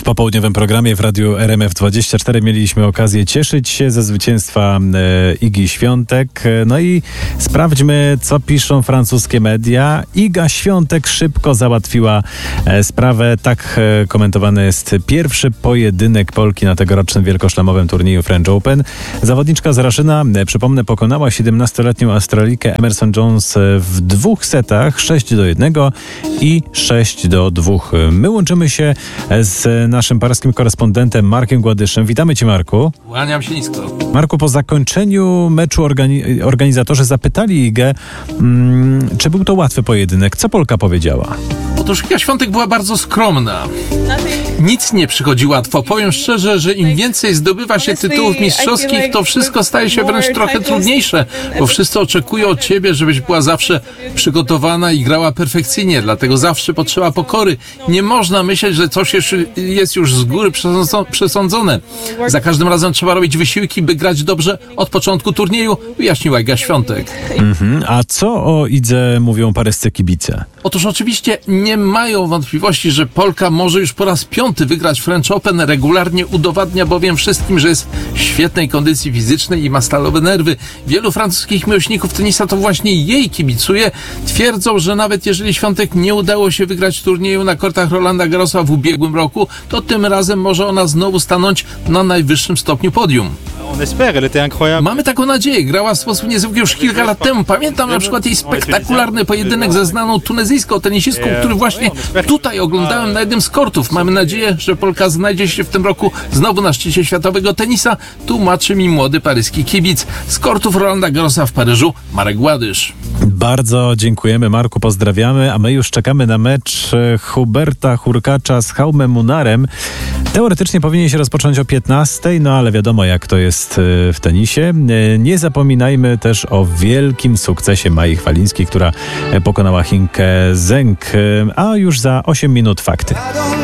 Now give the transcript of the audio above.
popołudniowym programie w radiu RMF24 mieliśmy okazję cieszyć się ze zwycięstwa Igi Świątek. No i sprawdźmy, co piszą francuskie media. Iga Świątek szybko załatwiła sprawę. Tak komentowany jest pierwszy pojedynek Polki na tegorocznym wielkoszlemowym turnieju French Open. Zawodniczka z Raszyna, przypomnę, pokonała 17-letnią Australijkę Emerson Jones w 2 setach, 6-1 i 6-2. My łączymy się z naszym paryskim korespondentem Markiem Gładyszem. Witamy Cię, Marku. Kłaniam się nisko. Marku, po zakończeniu meczu organizatorzy zapytali Igę, czy był to łatwy pojedynek. Co Polka powiedziała? Otóż Iga Świątek była bardzo skromna. Nic nie przychodzi łatwo. Powiem szczerze, że im więcej zdobywa się tytułów mistrzowskich, to wszystko staje się wręcz trochę trudniejsze, bo wszyscy oczekują od ciebie, żebyś była zawsze przygotowana i grała perfekcyjnie, dlatego zawsze potrzeba pokory. Nie można myśleć, że coś jest już z góry przesądzone. Za każdym razem trzeba robić wysiłki, by grać dobrze od początku turnieju, wyjaśniła Iga Świątek. A co o Idze mówią paryscy kibice? Otóż oczywiście nie mają wątpliwości, że Polka może już po raz 5 wygrać French Open. Regularnie udowadnia bowiem wszystkim, że jest w świetnej kondycji fizycznej i ma stalowe nerwy. Wielu francuskich miłośników tenisa to właśnie jej kibicuje. Twierdzą, że nawet jeżeli Świątek nie udało się wygrać turnieju na kortach Rolanda Garrosa w ubiegłym roku, to tym razem może ona znowu stanąć na najwyższym stopniu podium. Mamy taką nadzieję. Grała w sposób niezwykły już kilka lat temu. Pamiętam na przykład jej spektakularny pojedynek ze znaną tunezyjską tenisistką, który właśnie tutaj oglądałem na jednym z kortów. Mamy nadzieję, że Polka znajdzie się w tym roku znowu na szczycie światowego tenisa. Tłumaczy mi młody paryski kibic. Z kortów Rolanda Garrosa w Paryżu, Marek Gładysz. Bardzo dziękujemy, Marku, pozdrawiamy, a my już czekamy na mecz Huberta Hurkacza z Jaumem Munarem. Teoretycznie powinien się rozpocząć o 15:00, no ale wiadomo, jak to jest w tenisie. Nie zapominajmy też o wielkim sukcesie Mai Chwalińskiej, która pokonała Chinkę Zeng, a już za 8 minut fakty.